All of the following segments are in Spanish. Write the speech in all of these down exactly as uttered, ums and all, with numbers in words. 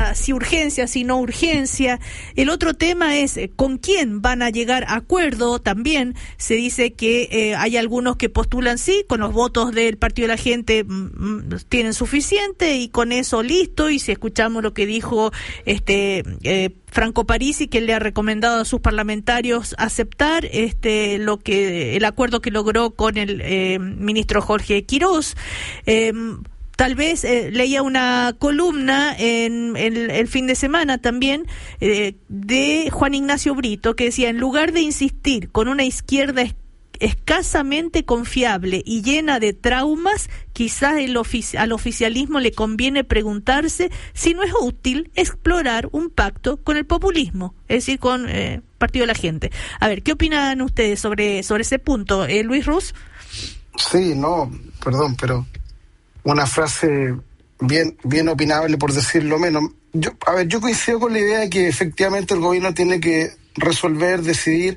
tema si urgencia, si no urgencia. El otro tema es eh, con quién van a llegar a acuerdo. También se dice que eh, hay algunos que postulan sí, con los votos del Partido de la Gente mm, tienen suficiente y con eso listo. Y si escuchamos lo que dijo este eh, Franco Parisi, que le ha recomendado a sus parlamentarios aceptar este lo que el acuerdo que logró con el eh, ministro Jorge Quirós. Eh, Tal vez eh, leía una columna en, en el, el fin de semana también eh, de Juan Ignacio Brito, que decía, en lugar de insistir con una izquierda es, escasamente confiable y llena de traumas, quizás el ofici- al oficialismo le conviene preguntarse si no es útil explorar un pacto con el populismo, es decir, con eh, Partido de la Gente. A ver, ¿qué opinan ustedes sobre, sobre ese punto? Eh, Luis Ruz. Sí, no, perdón, pero... una frase bien bien opinable, por decirlo menos. Yo, a ver, yo coincido con la idea de que efectivamente el gobierno tiene que resolver, decidir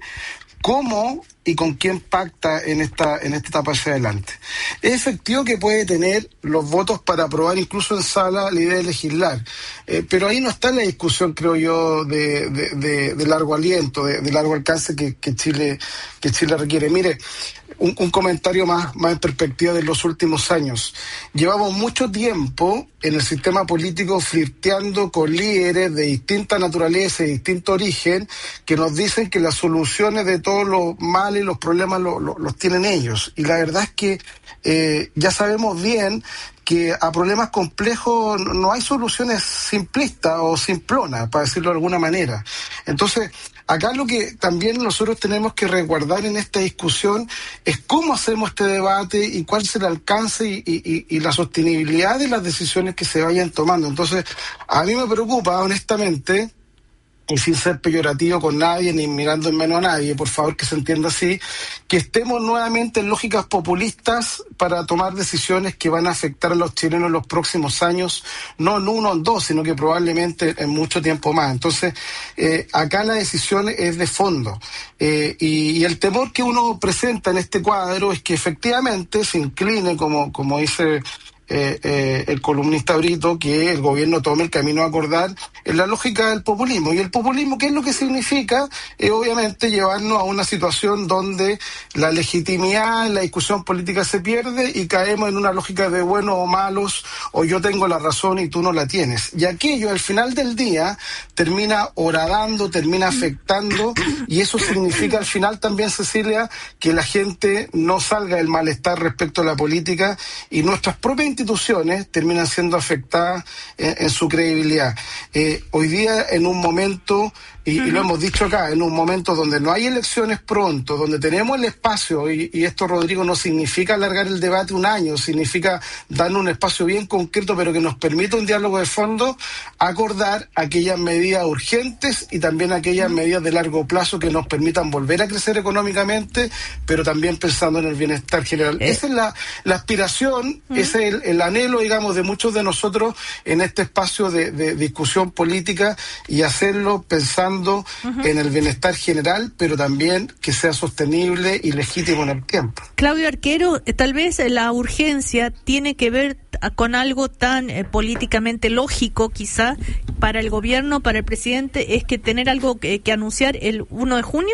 cómo y con quién pacta en esta en esta etapa hacia adelante. Es efectivo que puede tener los votos para aprobar incluso en sala la idea de legislar, eh, pero ahí no está la discusión, creo yo, de, de, de, de largo aliento, de, de largo alcance que, que Chile que Chile requiere. Mire, un, un comentario más, más en perspectiva de los últimos años. Llevamos mucho tiempo en el sistema político flirteando con líderes de distinta naturaleza y distinto origen que nos dicen que las soluciones de todos los males y los problemas lo, lo, los tienen ellos. Y la verdad es que eh, ya sabemos bien que a problemas complejos no hay soluciones simplistas o simplonas, para decirlo de alguna manera. Entonces, acá lo que también nosotros tenemos que resguardar en esta discusión es cómo hacemos este debate y cuál es el alcance y, y, y la sostenibilidad de las decisiones que se vayan tomando. Entonces, a mí me preocupa, honestamente, y sin ser peyorativo con nadie, ni mirando en menos a nadie, por favor que se entienda así, que estemos nuevamente en lógicas populistas para tomar decisiones que van a afectar a los chilenos en los próximos años, no en uno o en dos, sino que probablemente en mucho tiempo más. Entonces, eh, acá la decisión es de fondo. Eh, y, y el temor que uno presenta en este cuadro es que efectivamente se incline, como, como dice... Eh, eh, el columnista Brito, que el gobierno tome el camino a acordar en la lógica del populismo. ¿Y el populismo qué es lo que significa? Eh, obviamente llevarnos a una situación donde la legitimidad en la discusión política se pierde y caemos en una lógica de buenos o malos, o yo tengo la razón y tú no la tienes. Y aquello al final del día termina horadando, termina afectando, y eso significa al final también, Cecilia, que la gente no salga del malestar respecto a la política y nuestras propias instituciones terminan siendo afectadas en, en su credibilidad. Eh, hoy día, en un momento, y, uh-huh. y lo hemos dicho acá, en un momento donde no hay elecciones pronto, donde tenemos el espacio, y, y esto, Rodrigo, no significa alargar el debate un año, significa darnos un espacio bien concreto, pero que nos permita un diálogo de fondo, acordar aquellas medidas urgentes y también aquellas uh-huh. medidas de largo plazo que nos permitan volver a crecer económicamente, pero también pensando en el bienestar general. Eh. Esa es la, la aspiración, uh-huh. ese es el, el anhelo, digamos, de muchos de nosotros en este espacio de, de discusión política, y hacerlo pensando Uh-huh. en el bienestar general, pero también que sea sostenible y legítimo en el tiempo. Claudio Arquero, eh, tal vez la urgencia tiene que ver con algo tan eh, políticamente lógico, quizá, para el gobierno, para el presidente, es que tener algo que, que anunciar el primero de junio.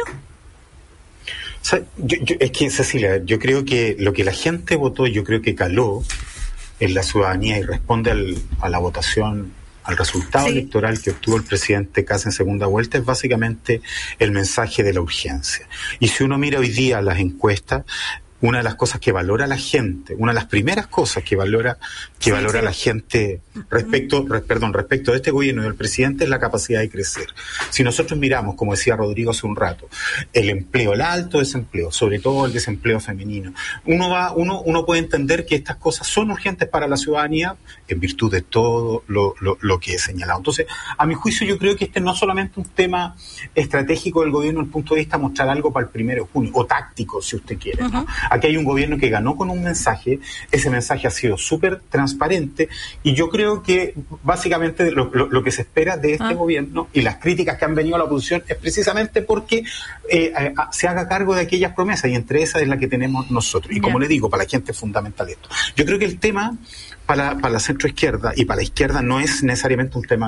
O sea, yo, yo, es que, Cecilia, yo creo que lo que la gente votó, yo creo que caló en la ciudadanía y responde al, a la votación, al resultado sí. electoral que obtuvo el presidente casi en segunda vuelta, es básicamente el mensaje de la urgencia. Y si uno mira hoy día las encuestas, una de las cosas que valora la gente, una de las primeras cosas que valora que sí, valora sí. la gente respecto, re, perdón, respecto de este gobierno y del presidente es la capacidad de crecer. Si nosotros miramos, como decía Rodrigo hace un rato, el empleo, el alto desempleo, sobre todo el desempleo femenino, uno va, uno, uno puede entender que estas cosas son urgentes para la ciudadanía en virtud de todo lo, lo, lo que he señalado. Entonces, a mi juicio, yo creo que este no es solamente un tema estratégico del gobierno desde el punto de vista de mostrar algo para el primero de junio, o táctico, si usted quiere, ¿no? Uh-huh. Aquí hay un gobierno que ganó con un mensaje, ese mensaje ha sido súper transparente, y yo creo que básicamente lo, lo, lo que se espera de este ah. gobierno y las críticas que han venido a la oposición es precisamente porque eh, a, a, se haga cargo de aquellas promesas, y entre esas es la que tenemos nosotros. Y como yeah. le digo, para la gente es fundamental esto. Yo creo que el tema para, para la centroizquierda y para la izquierda no es necesariamente un tema